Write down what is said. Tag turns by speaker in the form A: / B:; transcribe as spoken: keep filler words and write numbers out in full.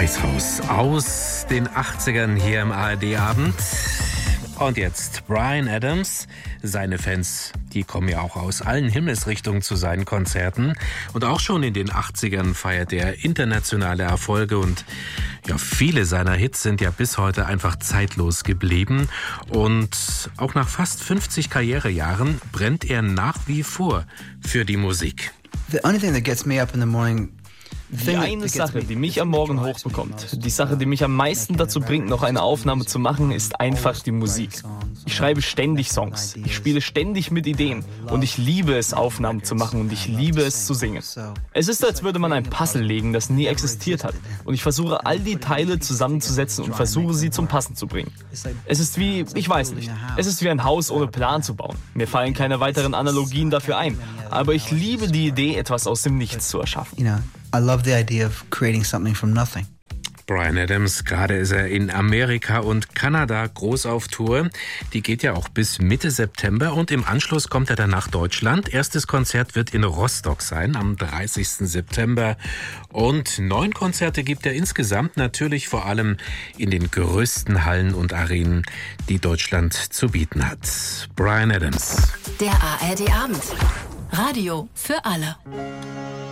A: Heiß raus aus den achtzigern hier im A R D-Abend. Und jetzt Bryan Adams. Seine Fans, die kommen ja auch aus allen Himmelsrichtungen zu seinen Konzerten. Und auch schon in den achtzigern feiert er internationale Erfolge. Und ja, viele seiner Hits sind ja bis heute einfach zeitlos geblieben. Und auch nach fast fünfzig Karrierejahren brennt er nach wie vor für die Musik.
B: The only thing that gets me up in the morning.
C: Die eine Sache, die mich am Morgen hochbekommt, die Sache, die mich am meisten dazu bringt, noch eine Aufnahme zu machen, ist einfach die Musik. Ich schreibe ständig Songs, ich spiele ständig mit Ideen und ich liebe es, Aufnahmen zu machen und ich liebe es zu singen. Es ist, als würde man ein Puzzle legen, das nie existiert hat und ich versuche, all die Teile zusammenzusetzen und versuche, sie zum Passen zu bringen. Es ist wie, ich weiß nicht, es ist wie ein Haus ohne Plan zu bauen. Mir fallen keine weiteren Analogien dafür ein, aber ich liebe die Idee, etwas aus dem Nichts zu erschaffen.
B: You know, I love the idea of creating something from nothing.
A: Bryan Adams, gerade ist er in Amerika und Kanada groß auf Tour. Die geht ja auch bis Mitte September und im Anschluss kommt er dann nach Deutschland. Erstes Konzert wird in Rostock sein am dreißigsten September. Und neun Konzerte gibt er insgesamt, natürlich vor allem in den größten Hallen und Arenen, die Deutschland zu bieten hat. Bryan Adams.
D: Der A R D-Abend. Radio für alle.